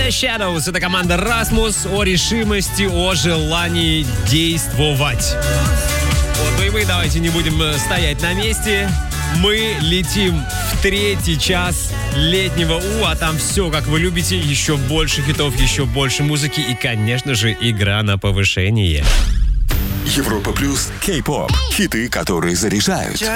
The Shadows. Это команда Rasmus о решимости, о желании действовать. Вот, ну и мы давайте не будем стоять на месте. Мы летим в 3-й час летнего а там все, как вы любите, еще больше хитов, еще больше музыки и, конечно же, игра на повышение. Европа плюс Кей-поп. Хиты, которые заряжают.